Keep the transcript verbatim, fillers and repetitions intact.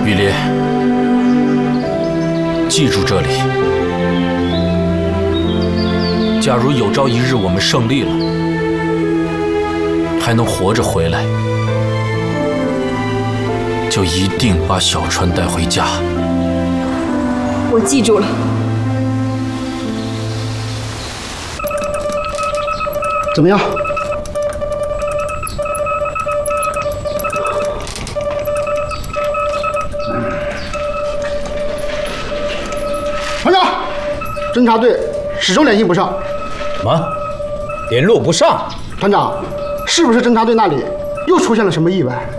雨林，记住这里。假如有朝一日我们胜利了，还能活着回来，就一定把小川带回家。 我记住了。 怎么样？团长，侦察队始终联系不上。 什么？联络不上？ 团长，是不是侦察队那里又出现了什么意外？